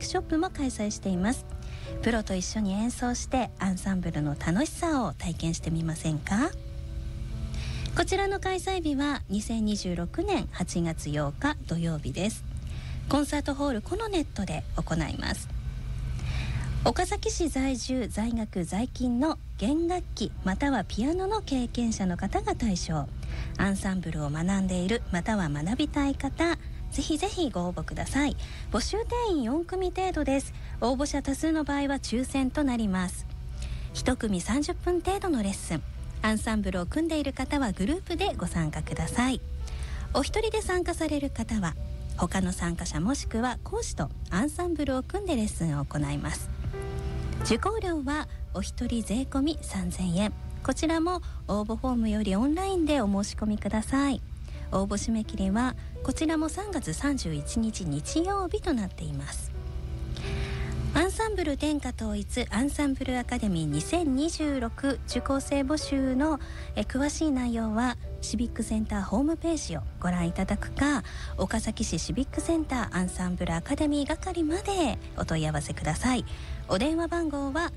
ショップも開催しています。プロと一緒に演奏してアンサンブルの楽しさを体験してみませんか？こちらの開催日は2026年8月8日土曜日です。コンサートホールコノネットで行います。岡崎市在住在学在勤の弦楽器またはピアノの経験者の方が対象。アンサンブルを学んでいるまたは学びたい方、ぜひぜひご応募ください。募集定員4組程度です。応募者多数の場合は抽選となります。1組30分程度のレッスン。アンサンブルを組んでいる方はグループでご参加ください。お一人で参加される方は他の参加者もしくは講師とアンサンブルを組んでレッスンを行います。受講料はお一人税込み3000円。こちらも応募フォームよりオンラインでお申し込みください。応募締め切りはこちらも3月31日日曜日となっています。アンサンブル天下統一アンサンブルアカデミー2026受講生募集の詳しい内容はシビックセンターホームページをご覧いただくか、岡崎市シビックセンターアンサンブルアカデミー係までお問い合わせください。お電話番号は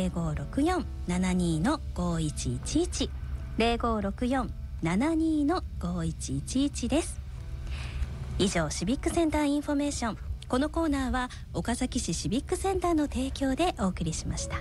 0564-72-5111 0564-72-5111 です。以上、シビックセンターインフォメーション。このコーナーは岡崎市シビックセンターの提供でお送りしました。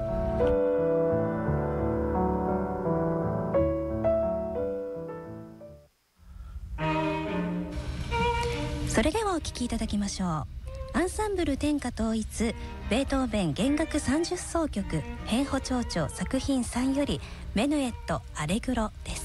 それではお聴きいただきましょう。アンサンブル天下統一ベートーベン弦楽30奏曲変歩長調作品3よりメヌエットアレグロです。